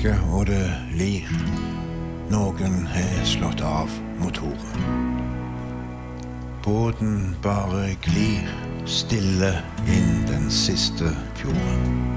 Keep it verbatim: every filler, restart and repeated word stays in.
synker og det lir. Noen har slått av motoren. Båten bare glir stille inn den siste fjorden.